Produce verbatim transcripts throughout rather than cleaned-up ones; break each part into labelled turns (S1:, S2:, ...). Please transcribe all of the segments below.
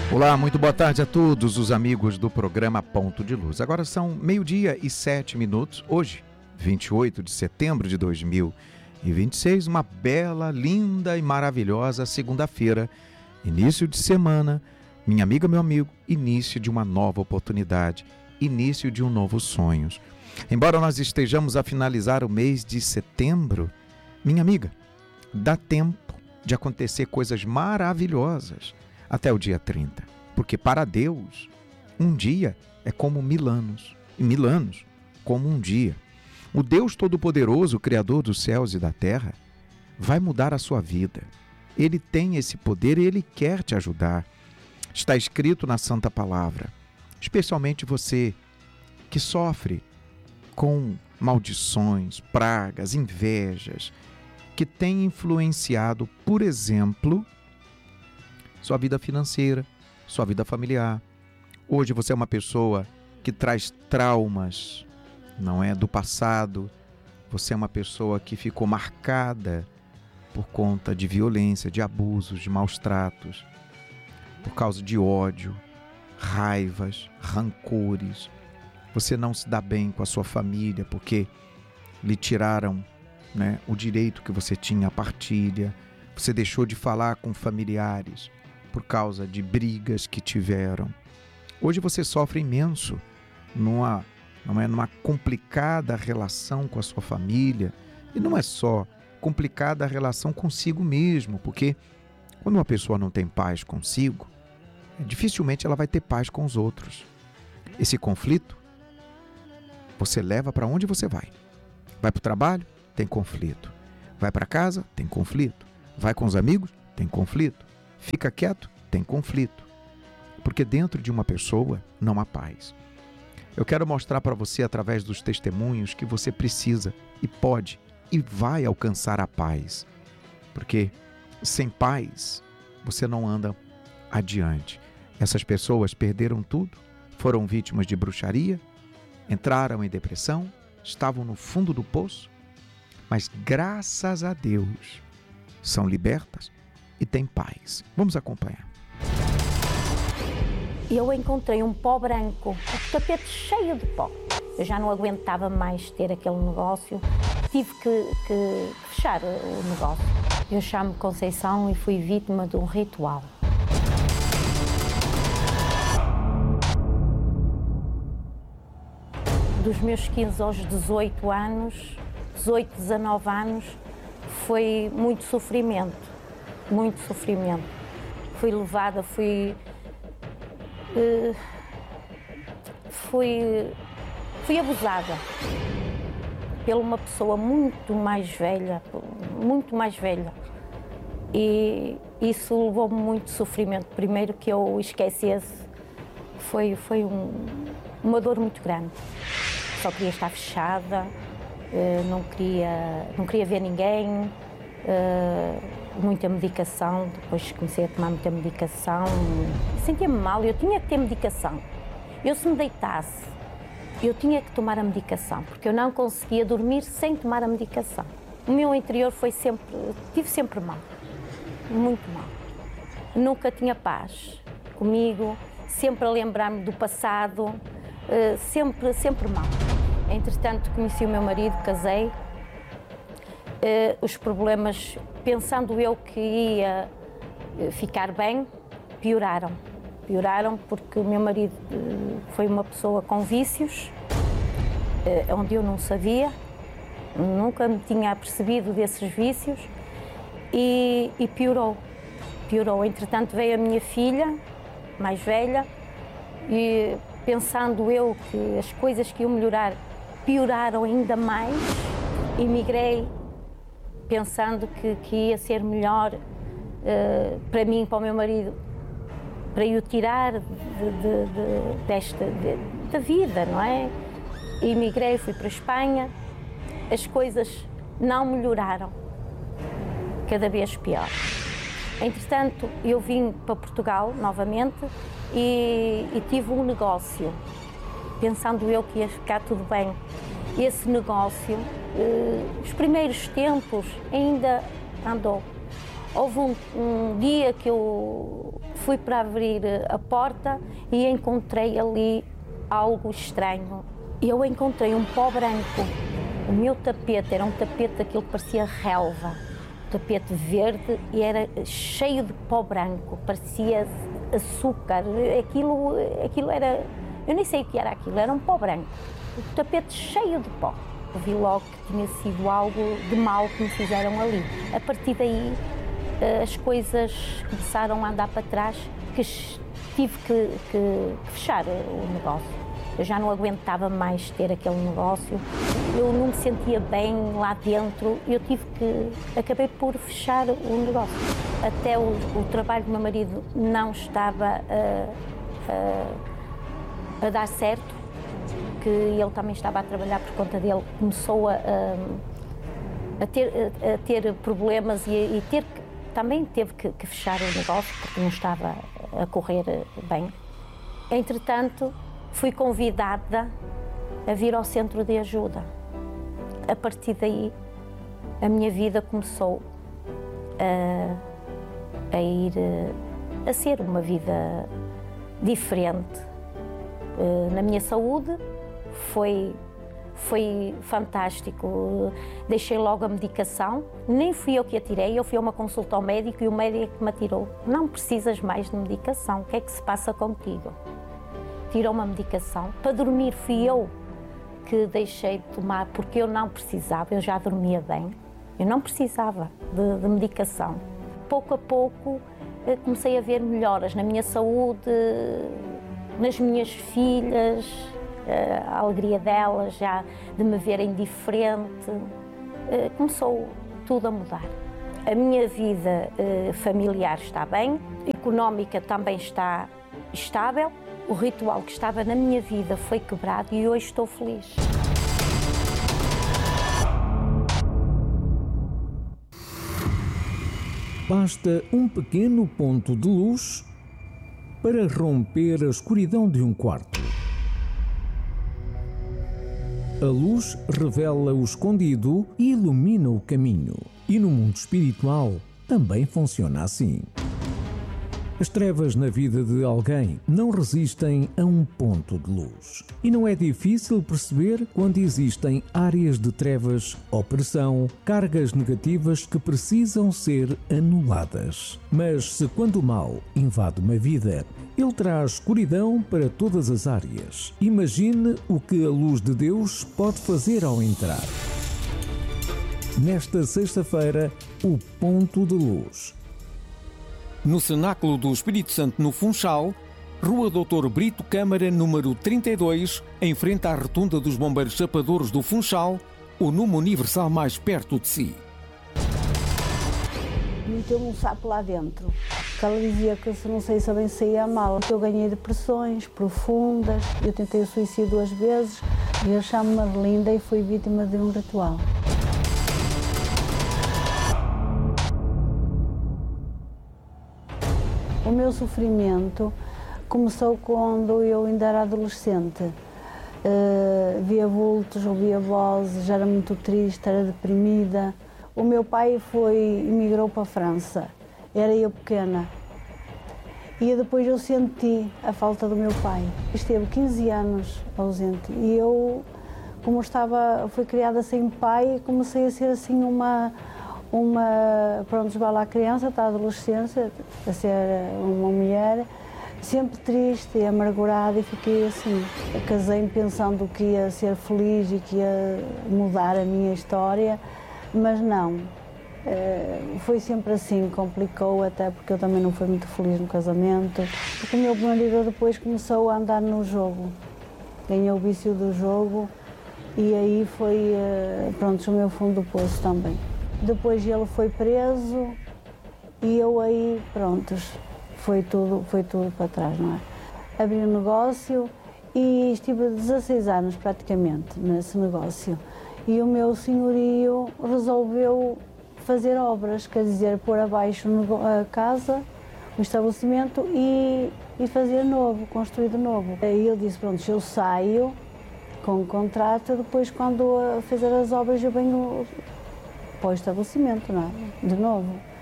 S1: Olá, muito boa tarde a todos os amigos do programa Ponto de Luz. Agora são meio-dia e sete minutos. Hoje, vinte e oito de setembro de dois mil e vinte e seis, uma bela, linda e maravilhosa segunda-feira, início de semana, minha amiga, meu amigo, início de uma nova oportunidade, início de um novo sonho. Embora nós estejamos a finalizar o mês de setembro, minha amiga, dá tempo de acontecer coisas maravilhosas até o dia trinta, porque para Deus, um dia é como mil anos, e mil anos como um dia. O Deus Todo-Poderoso, Criador dos céus e da terra, vai mudar a sua vida. Ele tem esse poder e Ele quer te ajudar. Está escrito na Santa Palavra, especialmente você que sofre com maldições, pragas, invejas, que tem influenciado, por exemplo, sua vida financeira, sua vida familiar. Hoje você é uma pessoa que traz traumas, não é, do passado. Você é uma pessoa que ficou marcada por conta de violência, de abusos, de maus tratos, por causa de ódio, raivas, rancores. Você não se dá bem com a sua família porque lhe tiraram, né, o direito que você tinha à partilha. Você deixou de falar com familiares por causa de brigas que tiveram. Hoje você sofre imenso numa, não é, numa complicada relação com a sua família. E não é só complicada a relação consigo mesmo, porque quando uma pessoa não tem paz consigo, dificilmente ela vai ter paz com os outros. Esse conflito você leva para onde você vai. Vai para o trabalho? Tem conflito. Vai para casa? Tem conflito. Vai com os amigos? Tem conflito. Fica quieto? Tem conflito. Porque dentro de uma pessoa não há paz. Eu quero mostrar para você, através dos testemunhos, que você precisa e pode e vai alcançar a paz. Porque sem paz, você não anda adiante. Essas pessoas perderam tudo, foram vítimas de bruxaria, entraram em depressão, estavam no fundo do poço, mas graças a Deus são libertas e têm paz. Vamos acompanhar.
S2: Eu encontrei um pó branco, o tapete cheio de pó. Eu já não aguentava mais ter aquele negócio, tive que, que fechar o negócio. Eu chamo-me Conceição e fui vítima de um ritual. Dos meus quinze aos dezoito anos, dezoito, dezanove anos, foi muito sofrimento, muito sofrimento. Fui levada, fui, uh, fui, fui abusada por uma pessoa muito mais velha, muito mais velha. E isso levou-me muito sofrimento. Primeiro que eu esquecesse, foi, foi um, uma dor muito grande. Só queria estar fechada, não queria, não queria ver ninguém, muita medicação. Depois comecei a tomar muita medicação, sentia-me mal, eu tinha que ter medicação. Eu, se me deitasse, eu tinha que tomar a medicação, porque eu não conseguia dormir sem tomar a medicação. O meu interior foi sempre, tive sempre mal, muito mal. Nunca tinha paz comigo, sempre a lembrar-me do passado, sempre, sempre mal. Entretanto, conheci o meu marido, casei. Uh, os problemas, pensando eu que ia ficar bem, pioraram. Pioraram porque o meu marido uh, foi uma pessoa com vícios, uh, onde eu não sabia, nunca me tinha apercebido desses vícios e, e piorou. Piorou. Entretanto, veio a minha filha, mais velha, e pensando eu que as coisas que iam melhorar pioraram ainda mais, emigrei pensando que, que ia ser melhor uh, para mim, para o meu marido, para eu tirar de, de, de, desta de, da vida, não é? Emigrei, fui para a Espanha, as coisas não melhoraram, cada vez pior. Entretanto, eu vim para Portugal novamente e, e tive um negócio, pensando eu que ia ficar tudo bem. Esse negócio, eh, os primeiros tempos ainda andou. Houve um, um dia que eu fui para abrir a porta e encontrei ali algo estranho. Eu encontrei um pó branco. O meu tapete era um tapete daquilo que parecia relva. Um tapete verde e era cheio de pó branco, parecia açúcar. Aquilo, aquilo era... Eu nem sei o que era aquilo, era um pó branco. O tapete cheio de pó. Eu vi logo que tinha sido algo de mal que me fizeram ali. A partir daí, as coisas começaram a andar para trás, que tive que, que, que fechar o negócio. Eu já não aguentava mais ter aquele negócio, eu não me sentia bem lá dentro, eu tive que, acabei por fechar o negócio. Até o, o trabalho do meu marido não estava a, a, a dar certo, que ele também estava a trabalhar por conta dele, começou a, a, a, ter, a, a ter problemas e, e ter que, também teve que, que fechar o negócio porque não estava a correr bem. Entretanto, fui convidada a vir ao centro de ajuda. A partir daí, a minha vida começou a, a ir, a ser uma vida diferente. Na minha saúde foi, foi fantástico. Deixei logo a medicação, nem fui eu que a tirei, eu fui a uma consulta ao médico e o médico que me atirou. Não precisas mais de medicação, o que é que se passa contigo? Tirou uma medicação. Para dormir fui eu que deixei de tomar, porque eu não precisava, eu já dormia bem. Eu não precisava de, de medicação. Pouco a pouco comecei a ver melhoras na minha saúde, nas minhas filhas, a alegria delas já de me verem diferente. Começou tudo a mudar. A minha vida familiar está bem, económica também está estável. O ritual que estava na minha vida foi quebrado e hoje estou feliz.
S3: Basta um pequeno ponto de luz para romper a escuridão de um quarto. A luz revela o escondido e ilumina o caminho. E no mundo espiritual também funciona assim. As trevas na vida de alguém não resistem a um ponto de luz. E não é difícil perceber quando existem áreas de trevas, opressão, cargas negativas que precisam ser anuladas. Mas se quando o mal invade uma vida, ele traz escuridão para todas as áreas. Imagine o que a luz de Deus pode fazer ao entrar. Nesta sexta-feira, o ponto de luz.
S4: No Cenáculo do Espírito Santo, no Funchal, Rua doutor Brito Câmara, número trinta e dois, em frente à Rotunda dos Bombeiros Chapadores do Funchal, o número universal mais perto de si.
S5: Meteu-me um sapo lá dentro, que ela dizia que se não sei se eu bem saía mal. Eu ganhei depressões profundas, eu tentei o suicídio duas vezes, e eu chamo-me de linda e fui vítima de um ritual. O meu sofrimento começou quando eu ainda era adolescente. Uh, via vultos, ouvia vozes, já era muito triste, era deprimida. O meu pai foi, emigrou para a França, era eu pequena. E depois eu senti a falta do meu pai. Esteve quinze anos ausente e eu, como estava, fui criada sem pai, comecei a ser assim uma... uma, pronto, vai lá a criança, está a adolescência, a ser uma mulher, sempre triste e amargurada, e fiquei assim. Casei-me pensando que ia ser feliz e que ia mudar a minha história, mas não. Foi sempre assim, complicou, até porque eu também não fui muito feliz no casamento. Porque o meu marido depois começou a andar no jogo, ganhou o vício do jogo, e aí foi, pronto, o meu fundo do poço também. Depois ele foi preso e eu aí, prontos, foi tudo, foi tudo para trás, não é? Abri um negócio e estive dezasseis anos praticamente nesse negócio. E o meu senhorio resolveu fazer obras, quer dizer, pôr abaixo a casa, o estabelecimento e, e fazer novo, construir de novo. Aí ele disse, pronto, eu saio com o contrato, depois quando fizer as obras eu venho para o estabelecimento, não é? De novo.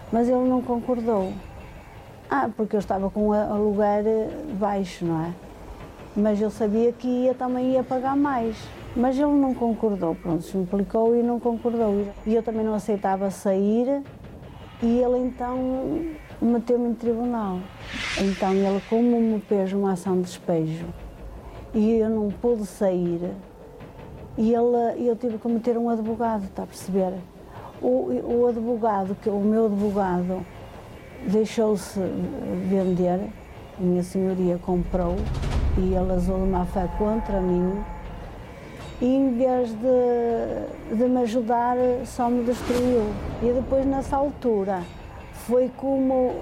S5: mas ele não concordou. Ah, porque eu estava com o aluguer baixo, não é? Mas eu sabia que ia, também ia pagar mais. Mas ele não concordou, pronto, se implicou e não concordou. E eu também não aceitava sair e ele então meteu-me em tribunal. Então ele, como me fez uma ação de despejo e eu não pude sair, e ele, eu tive que meter um advogado, está a perceber? O, o advogado, que, o meu advogado, deixou-se vender, a minha senhoria comprou e ele usou de má fé contra mim. E em vez de, de me ajudar, só me destruiu. E depois, nessa altura, foi como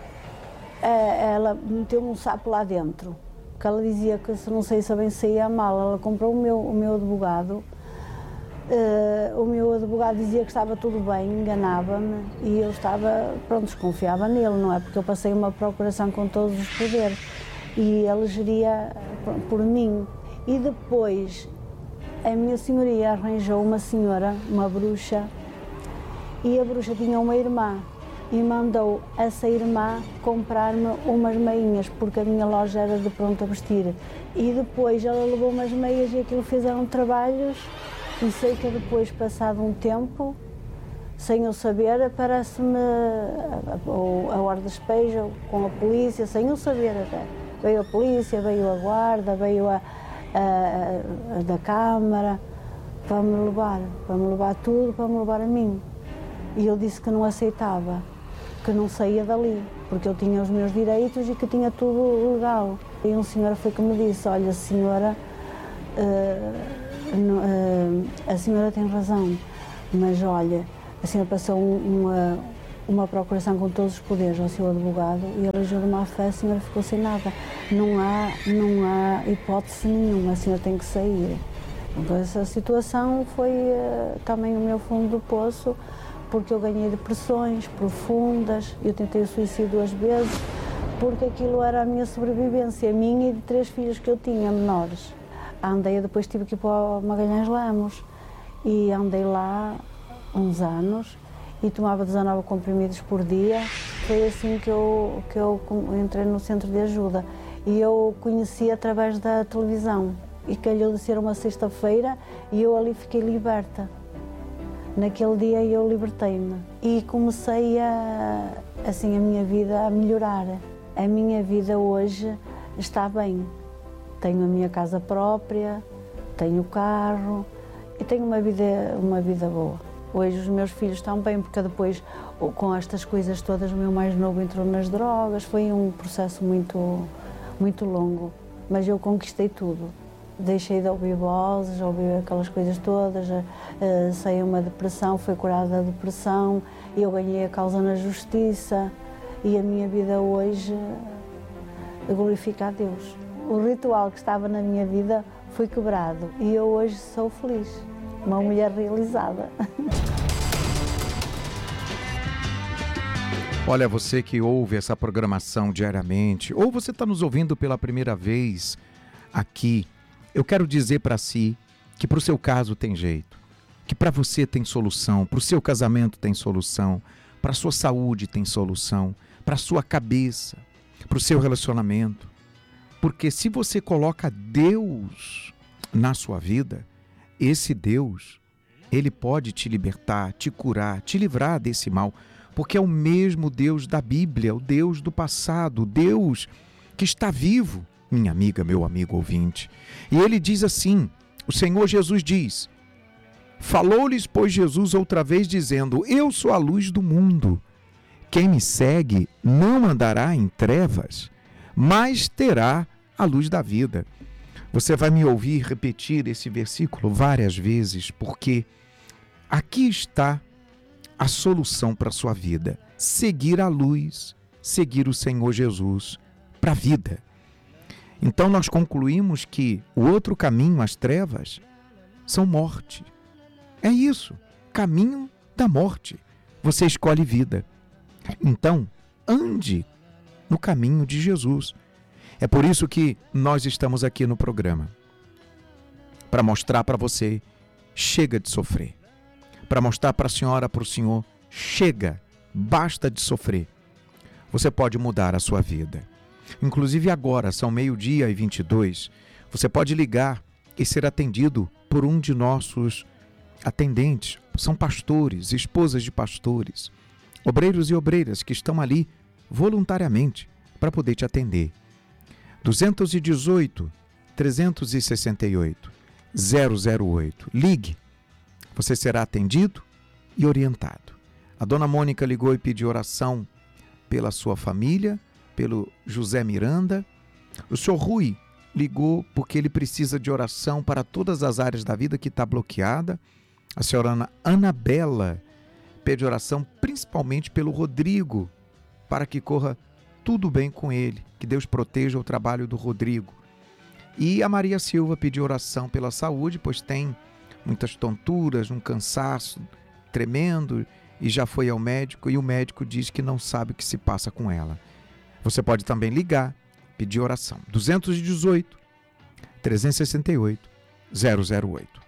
S5: é, ela meteu um sapo lá dentro. Que ela dizia que, se não sei se bem saía mal, ela comprou o meu, o meu advogado. Uh, o meu advogado dizia que estava tudo bem, enganava-me e eu estava, pronto, desconfiava nele, não é? Porque eu passei uma procuração com todos os poderes e ele geria por mim. E depois, a minha senhoria arranjou uma senhora, uma bruxa, e a bruxa tinha uma irmã e mandou essa irmã comprar-me umas meinhas, porque a minha loja era de pronto a vestir. E depois ela levou umas meias e aquilo fizeram trabalhos, e sei que depois, passado um tempo, sem eu saber, aparece-me a, a, a hora de despejo com a polícia, sem eu saber até. Veio a polícia, veio a guarda, veio a A, a, da Câmara, para me levar, para me levar tudo, para me levar a mim. E eu disse que não aceitava, que não saía dali, porque eu tinha os meus direitos e que tinha tudo legal. E um senhor foi que me disse, olha, senhora, uh, uh, a senhora tem razão, mas olha, a senhora passou uma, uma procuração com todos os poderes ao seu advogado e ele agiu de má fé, a senhora ficou sem nada. Não há, não há hipótese nenhuma, a senhora tem que sair. Então essa situação foi uh, também o meu fundo do poço, porque eu ganhei depressões profundas, eu tentei o suicídio duas vezes, porque aquilo era a minha sobrevivência, a minha e de três filhos que eu tinha, menores. Andei, depois tive que ir para o Magalhães Lemos e andei lá uns anos e tomava dezanove comprimidos por dia. Foi assim que eu, que eu entrei no centro de ajuda. E eu conheci através da televisão. E calhou de ser uma sexta-feira e eu ali fiquei liberta. Naquele dia eu libertei-me. E comecei a, assim, a minha vida a melhorar. A minha vida hoje está bem. Tenho a minha casa própria, tenho carro e tenho uma vida, uma vida boa. Hoje os meus filhos estão bem, porque depois, com estas coisas todas, o meu mais novo entrou nas drogas. Foi um processo muito, muito longo, mas eu conquistei tudo. Deixei de ouvir vozes, ouvir aquelas coisas todas, uh, saí uma depressão, fui curada da depressão, eu ganhei a causa na justiça e a minha vida hoje uh, glorifica a Deus. O ritual que estava na minha vida foi quebrado e eu hoje sou feliz, uma mulher realizada.
S1: Olha, você que ouve essa programação diariamente, ou você está nos ouvindo pela primeira vez aqui, eu quero dizer para si que para o seu caso tem jeito, que para você tem solução, para o seu casamento tem solução, para a sua saúde tem solução, para a sua cabeça, para o seu relacionamento. Porque se você coloca Deus na sua vida, esse Deus, ele pode te libertar, te curar, te livrar desse mal, porque é o mesmo Deus da Bíblia, o Deus do passado, o Deus que está vivo, minha amiga, meu amigo ouvinte. E ele diz assim, o Senhor Jesus diz, falou-lhes, pois, Jesus outra vez, dizendo, eu sou a luz do mundo. Quem me segue não andará em trevas, mas terá a luz da vida. Você vai me ouvir repetir esse versículo várias vezes, porque aqui está a solução para a sua vida. Seguir a luz, seguir o Senhor Jesus para a vida. Então nós concluímos que o outro caminho, as trevas, são morte. É isso, caminho da morte. Você escolhe vida. Então, ande no caminho de Jesus. É por isso que nós estamos aqui no programa. Para mostrar para você, chega de sofrer. Para mostrar para a senhora, para o senhor, chega Basta de sofrer. Você pode mudar a sua vida. Inclusive agora, são meio-dia e vinte e dois, você pode ligar e ser atendido por um de nossos atendentes. São pastores, esposas de pastores, obreiros e obreiras que estão ali voluntariamente para poder te atender. dois um oito, três seis oito, zero zero oito. Ligue, você será atendido e orientado. A dona Mônica ligou e pediu oração pela sua família, pelo José Miranda. O senhor Rui ligou porque ele precisa de oração para todas as áreas da vida que está bloqueada. A senhora Ana, Anabela pede oração principalmente pelo Rodrigo, para que corra tudo bem com ele, que Deus proteja o trabalho do Rodrigo. E a Maria Silva pediu oração pela saúde, pois tem muitas tonturas, um cansaço tremendo, e já foi ao médico, e o médico diz que não sabe o que se passa com ela. Você pode também ligar, pedir oração. dois um oito, três seis oito, zero zero oito.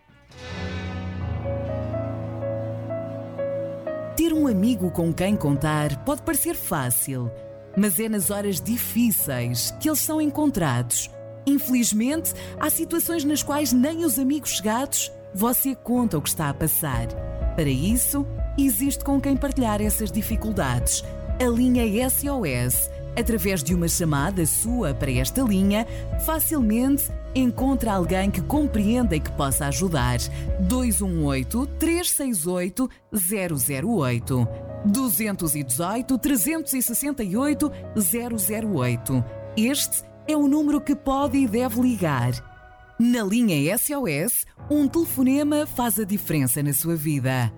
S6: Ter um amigo com quem contar pode parecer fácil, mas é nas horas difíceis que eles são encontrados. Infelizmente, há situações nas quais nem os amigos chegados você conta o que está a passar. Para isso, existe com quem partilhar essas dificuldades. A linha S O S, através de uma chamada sua para esta linha, facilmente encontra alguém que compreenda e que possa ajudar. dois um oito, três seis oito, zero zero oito. dois um oito, três seis oito, zero zero oito. Este é o número que pode e deve ligar. Na linha S O S, um telefonema faz a diferença na sua vida.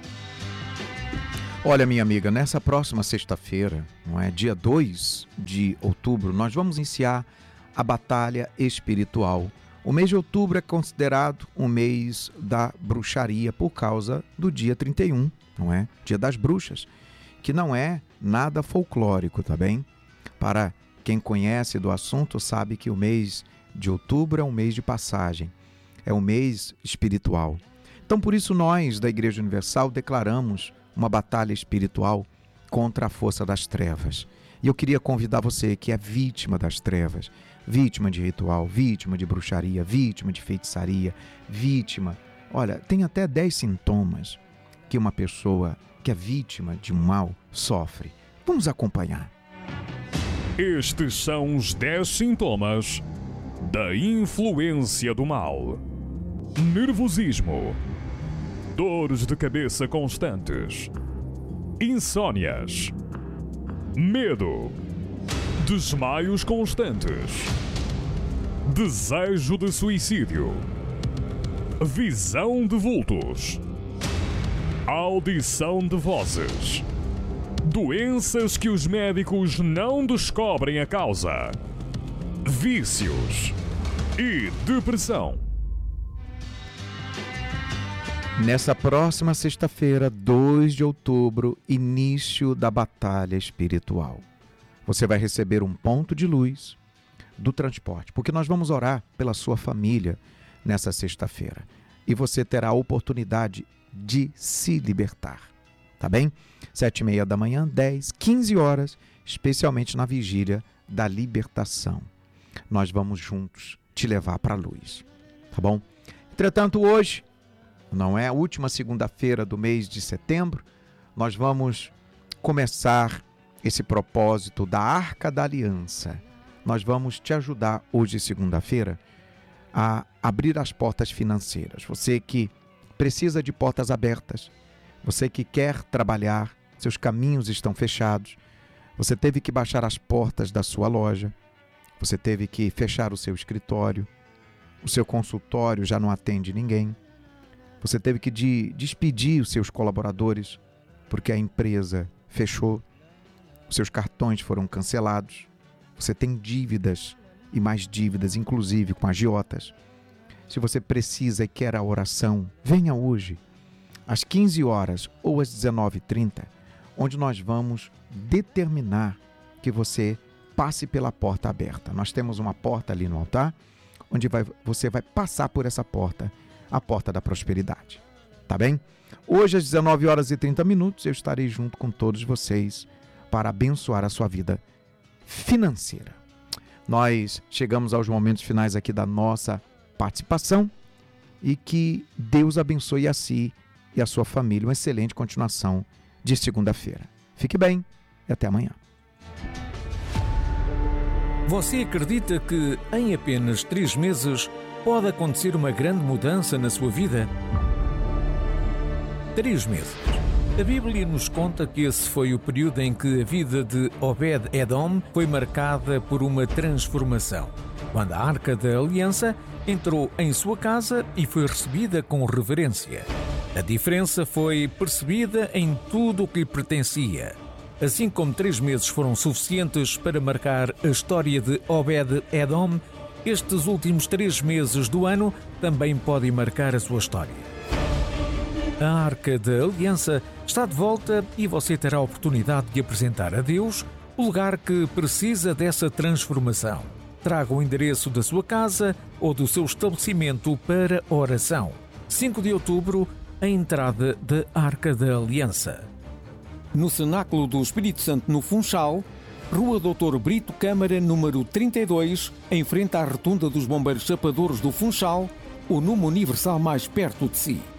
S1: Olha, minha amiga, nessa próxima sexta-feira, não é, dia dois de outubro, nós vamos iniciar a batalha espiritual. O mês de outubro é considerado um mês da bruxaria por causa do dia trinta e um, não é? Dia das bruxas, que não é nada folclórico, tá bem? Para quem conhece do assunto, sabe que o mês de outubro é um mês de passagem, é um mês espiritual. Então, por isso, nós da Igreja Universal declaramos uma batalha espiritual contra a força das trevas. E eu queria convidar você que é vítima das trevas, vítima de ritual, vítima de bruxaria, vítima de feitiçaria, vítima... Olha, tem até dez sintomas que uma pessoa que é vítima de um mal sofre. Vamos acompanhar.
S7: Estes são os dez sintomas da influência do mal: nervosismo, dores de cabeça constantes, insônias, medo, desmaios constantes, desejo de suicídio, visão de vultos, audição de vozes, doenças que os médicos não descobrem a causa, vícios e depressão.
S1: Nessa próxima sexta-feira, dois de outubro, início da batalha espiritual. Você vai receber um ponto de luz do transporte, porque nós vamos orar pela sua família nessa sexta-feira. E você terá a oportunidade de se libertar, tá bem? Sete e meia da manhã, dez, quinze horas, especialmente na vigília da libertação. Nós vamos juntos te levar para a luz, tá bom? Entretanto, hoje, não é a última segunda-feira do mês de setembro, nós vamos começar esse propósito da Arca da Aliança. Nós vamos te ajudar hoje, segunda-feira, a abrir as portas financeiras. Você que precisa de portas abertas, você que quer trabalhar, seus caminhos estão fechados, você teve que baixar as portas da sua loja, você teve que fechar o seu escritório, o seu consultório já não atende ninguém, você teve que de, despedir os seus colaboradores porque a empresa fechou, os seus cartões foram cancelados, você tem dívidas e mais dívidas, inclusive com agiotas. Se você precisa e quer a oração, venha hoje, às quinze horas ou às dezenove e trinta, onde nós vamos determinar que você passe pela porta aberta. Nós temos uma porta ali no altar, onde vai, você vai passar por essa porta, a porta da prosperidade. tá bem? Hoje às dezenove horas e trinta minutos eu estarei junto com todos vocês para abençoar a sua vida financeira. Nós chegamos aos momentos finais aqui da nossa participação e que Deus abençoe a si e a sua família. Uma excelente continuação de segunda-feira. Fique bem e até amanhã.
S4: Você acredita que em apenas três meses pode acontecer uma grande mudança na sua vida? Três meses. A Bíblia nos conta que esse foi o período em que a vida de Obed-Edom foi marcada por uma transformação, quando a Arca da Aliança entrou em sua casa e foi recebida com reverência. A diferença foi percebida em tudo o que lhe pertencia. Assim como três meses foram suficientes para marcar a história de Obed-Edom, estes últimos três meses do ano também podem marcar a sua história. A Arca da Aliança está de volta e você terá a oportunidade de apresentar a Deus o lugar que precisa dessa transformação. Traga o endereço da sua casa ou do seu estabelecimento para oração. cinco de outubro, a entrada da Arca da Aliança. No Cenáculo do Espírito Santo, no Funchal, Rua doutor Brito Câmara, número trinta e dois, em frente à rotunda dos Bombeiros Chapadores do Funchal, o número universal mais perto de si.